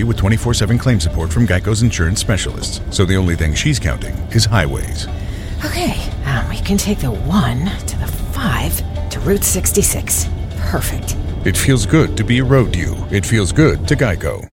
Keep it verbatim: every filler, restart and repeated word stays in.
guarantee with twenty-four seven claim support from Geico's insurance specialists. So the only thing she's counting is highways. Okay, um, we can take the one to the five to Route sixty-six. Perfect. It feels good to be a road you. It feels good to Geico.